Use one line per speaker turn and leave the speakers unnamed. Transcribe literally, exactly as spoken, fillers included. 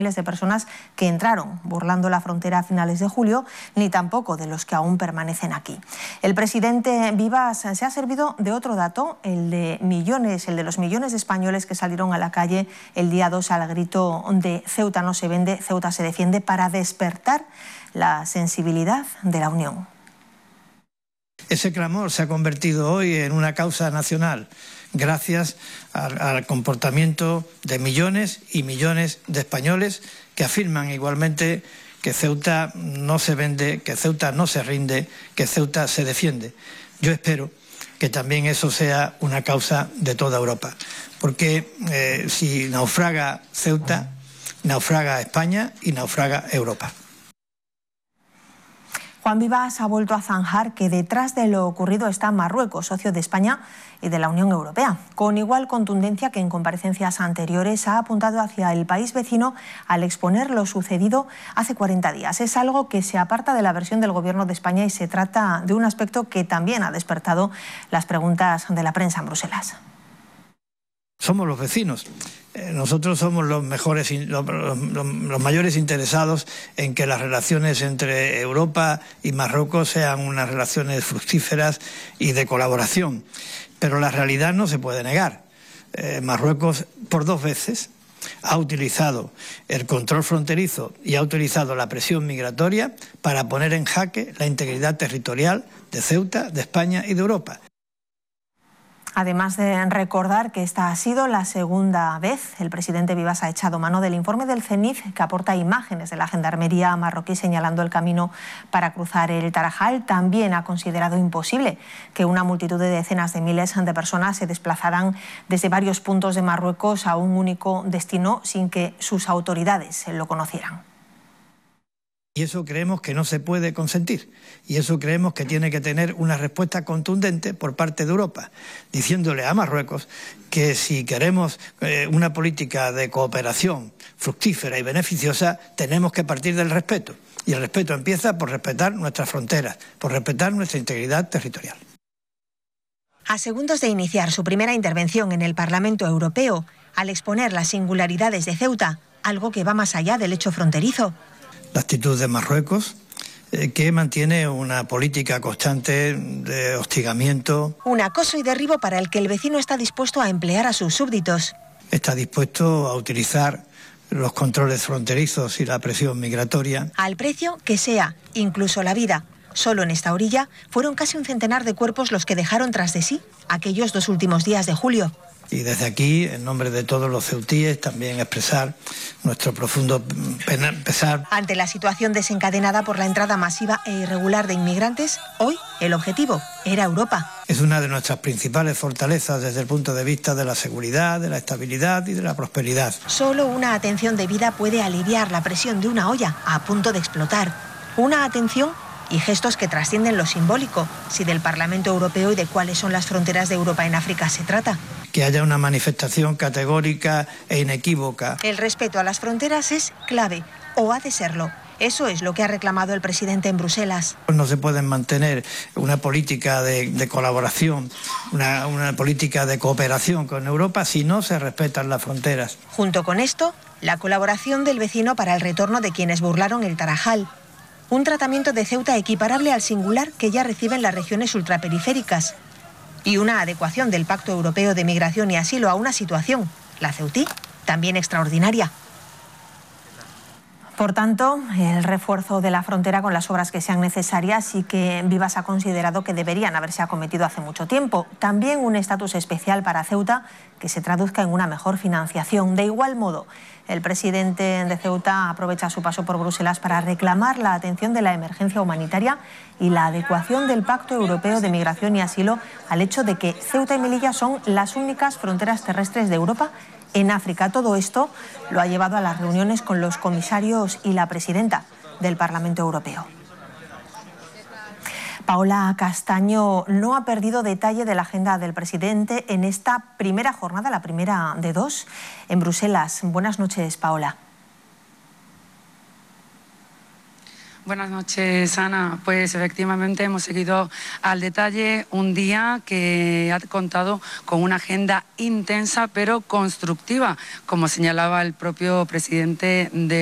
miles de personas que entraron burlando la frontera a finales de julio, ni tampoco de los que aún permanecen aquí. El presidente Vivas se ha servido de otro dato, el de millones, el de los millones de españoles que salieron a la calle el día dos al grito de Ceuta no se vende, Ceuta se defiende, para despertar la sensibilidad de la Unión.
Ese clamor se ha convertido hoy en una causa nacional, gracias al, al comportamiento de millones y millones de españoles que afirman igualmente que Ceuta no se vende, que Ceuta no se rinde, que Ceuta se defiende. Yo espero que también eso sea una causa de toda Europa, porque eh, si naufraga Ceuta, naufraga España y naufraga Europa.
Juan Vivas ha vuelto a zanjar que detrás de lo ocurrido está Marruecos, socio de España y de la Unión Europea, con igual contundencia que en comparecencias anteriores ha apuntado hacia el país vecino al exponer lo sucedido hace cuarenta días. Es algo que se aparta de la versión del Gobierno de España y se trata de un aspecto que también ha despertado las preguntas de la prensa en Bruselas.
Somos los vecinos. Nosotros somos los mejores, los, los, los mayores interesados en que las relaciones entre Europa y Marruecos sean unas relaciones fructíferas y de colaboración. Pero la realidad no se puede negar. Eh, Marruecos, por dos veces, ha utilizado el control fronterizo y ha utilizado la presión migratoria para poner en jaque la integridad territorial de Ceuta, de España y de Europa.
Además de recordar que esta ha sido la segunda vez, el presidente Vivas ha echado mano del informe del CENIF que aporta imágenes de la gendarmería marroquí señalando el camino para cruzar el Tarajal. También ha considerado imposible que una multitud de decenas de miles de personas se desplazaran desde varios puntos de Marruecos a un único destino sin que sus autoridades lo conocieran.
Y eso creemos que no se puede consentir. Y eso creemos que tiene que tener una respuesta contundente por parte de Europa, diciéndole a Marruecos que si queremos eh, una política de cooperación fructífera y beneficiosa, tenemos que partir del respeto. Y el respeto empieza por respetar nuestras fronteras, por respetar nuestra integridad territorial.
A segundos de iniciar su primera intervención en el Parlamento Europeo, al exponer las singularidades de Ceuta, algo que va más allá del hecho fronterizo.
La actitud de Marruecos, eh, que mantiene una política constante de hostigamiento.
Un acoso y derribo para el que el vecino está dispuesto a emplear a sus súbditos.
Está dispuesto a utilizar los controles fronterizos y la presión migratoria.
Al precio que sea, incluso la vida. Solo en esta orilla fueron casi un centenar de cuerpos los que dejaron tras de sí aquellos dos últimos días de julio.
Y desde aquí, en nombre de todos los ceutíes, también expresar nuestro profundo pesar.
Ante la situación desencadenada por la entrada masiva e irregular de inmigrantes, hoy el objetivo era Europa.
Es una de nuestras principales fortalezas desde el punto de vista de la seguridad, de la estabilidad y de la prosperidad.
Solo una atención debida puede aliviar la presión de una olla a punto de explotar. Una atención y gestos que trascienden lo simbólico, si del Parlamento Europeo y de cuáles son las fronteras de Europa en África se trata.
Que haya una manifestación categórica e inequívoca.
El respeto a las fronteras es clave, o ha de serlo. Eso es lo que ha reclamado el presidente en Bruselas.
No se puede mantener una política de, de colaboración, una, una política de cooperación con Europa si no se respetan las fronteras.
Junto con esto, la colaboración del vecino para el retorno de quienes burlaron el Tarajal. Un tratamiento de Ceuta equiparable al singular que ya reciben las regiones ultraperiféricas. Y una adecuación del Pacto Europeo de Migración y Asilo a una situación, la ceutí, también extraordinaria. Por tanto, el refuerzo de la frontera con las obras que sean necesarias y que Vivas ha considerado que deberían haberse acometido hace mucho tiempo. También un estatus especial para Ceuta que se traduzca en una mejor financiación. De igual modo, el presidente de Ceuta aprovecha su paso por Bruselas para reclamar la atención de la emergencia humanitaria y la adecuación del Pacto Europeo de Migración y Asilo al hecho de que Ceuta y Melilla son las únicas fronteras terrestres de Europa en África. Todo esto lo ha llevado a las reuniones con los comisarios y la presidenta del Parlamento Europeo. Paola Castaño no ha perdido detalle de la agenda del presidente en esta primera jornada, la primera de dos, en Bruselas. Buenas noches, Paola.
Buenas noches, Ana. Pues efectivamente hemos seguido al detalle un día que ha contado con una agenda intensa pero constructiva, como señalaba el propio presidente de